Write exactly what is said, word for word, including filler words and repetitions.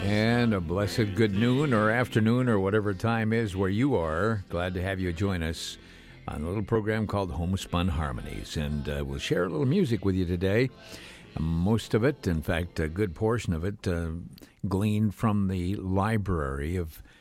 And a blessed good noon or afternoon or whatever time is where you are. Glad to have you join us on a little program called Homespun Harmonies. And uh, we'll share a little music with you today. Most of it, in fact, a good portion of it, uh, gleaned from the library of